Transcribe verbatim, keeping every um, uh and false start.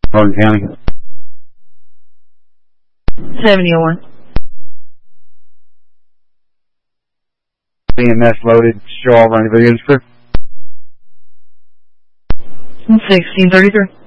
Morgan County. seventy oh one. E M S loaded, show all running videos for sixteen thirty-three.